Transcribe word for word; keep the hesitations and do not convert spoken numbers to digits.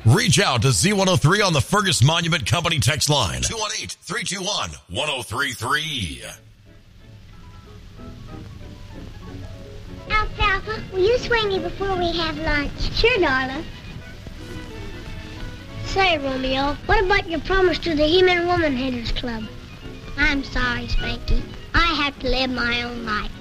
Reach out to Z one oh three on the Fergus Monument Company text line. two one eight, three two one, one oh three three. Alfalfa, will you swing me before we have lunch? Sure, darling. Say, Romeo, what about your promise to the He-Man Woman Haters Club? I'm sorry, Spanky. I have to live my own life.